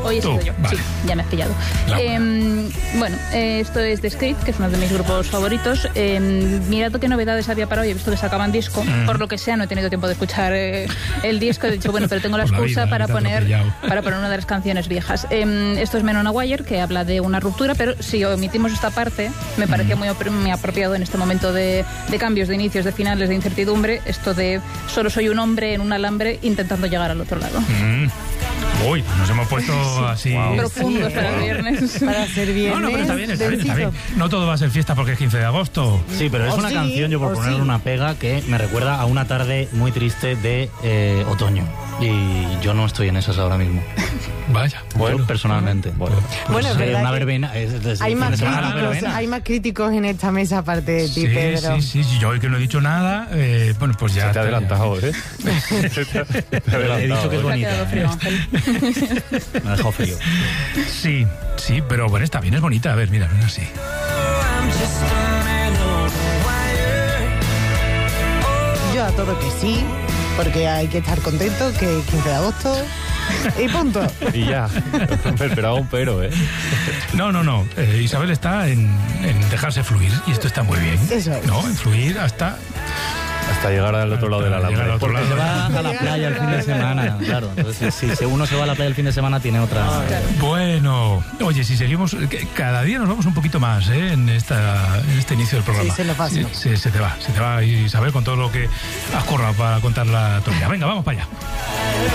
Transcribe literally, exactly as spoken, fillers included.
Hoy he Tú, sido yo, vale. sí, ya me has pillado. Eh, bueno, eh, esto es The Script, que es uno de mis grupos favoritos. Eh, mirad qué novedades había para hoy. He visto que sacaban disco. Mm. Por lo que sea, no he tenido tiempo de escuchar eh, el disco. He dicho, bueno, pero tengo la excusa la vida, para, poner, para poner una de las canciones viejas. Eh, esto es Men on a Wire, que habla de una ruptura, pero si omitimos esta parte, me parecía mm. muy, muy apropiado en este momento de, de cambios, de inicios, de finales, de incertidumbre, esto de solo soy un hombre en un alambre intentando llegar al otro lado. Mm. Uy, nos hemos puesto sí. así... Wow. Profundos sí, para el viernes. Para ser viernes. No, no, pero está bien, está bien, está bien. No todo va a ser fiesta porque es quince de agosto. Sí, pero es o una sí, canción, yo por ponerle sí. una pega, que me recuerda a una tarde muy triste de eh, otoño. Y yo no estoy en esas ahora mismo. Vaya. Bueno, yo personalmente. Bueno, bueno pues, es eh, una verbena. Es, es, hay, más semana, críticos, verbena. hay más críticos en esta mesa aparte de ti, sí, Pedro. Sí, sí, yo hoy que no he dicho nada, eh, bueno, pues ya... Se te ha adelantado, ¿eh? He dicho que es bonita. Me ha quedado frío, Ángel. Me ha dejado frío. Sí, sí, pero bueno, está bien, es bonita. A ver, mira, mira así. Yo a todo que sí, porque hay que estar contento, que es quince de agosto y punto. Y ya, me esperaba un pero, ¿eh? No, no, no, eh, Isabel está en, en dejarse fluir y esto está muy bien. Eso es. No, en fluir hasta... Hasta llegar al otro lado de la alambre. Porque se va a la playa el fin de semana, claro. Entonces, si, si uno se va a la playa el fin de semana, tiene otra... Ah, claro. Bueno, oye, si seguimos... Cada día nos vamos un poquito más, ¿eh? En, esta, en este inicio del programa. Sí, se nos va. Sí, se, se te va, se te va, Isabel, con todo lo que has currado para contar la tontería. Venga, vamos para allá.